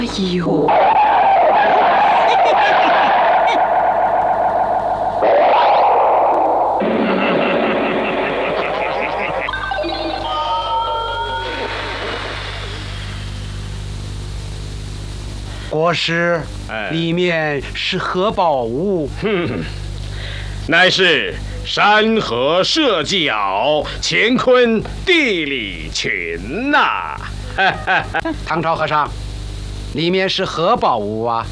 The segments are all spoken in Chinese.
哎呦！ 国师，里面是何宝物？ 乃是山河社稷乾坤地理群呐！ 唐朝和尚，里面是何宝物啊？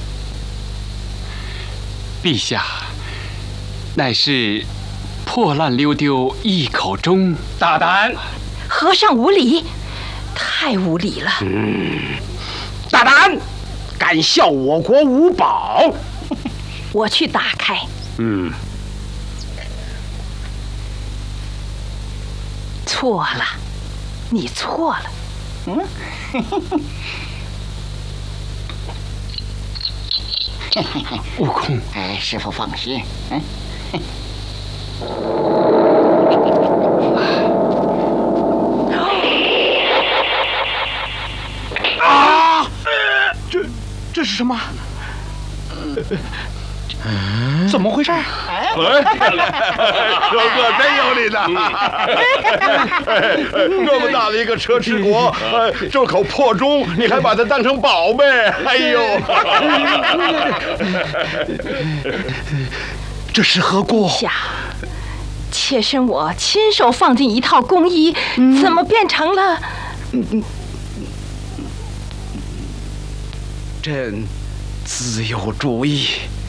陛下，乃是破烂溜丢一口钟。 大胆！ 和尚无礼，太无礼了！ 大胆！敢笑我国无宝！ 我去打开。错了，你错了。 悟空， 师父放心。 这是什么？怎么回事？ 哥哥真有理呢！那么大的一个车迟国，这口破钟，你还把它当成宝贝？哎呦！ 这是何故？ 下，妾身我亲手放进一套工衣，怎么变成了？ 朕自有主意。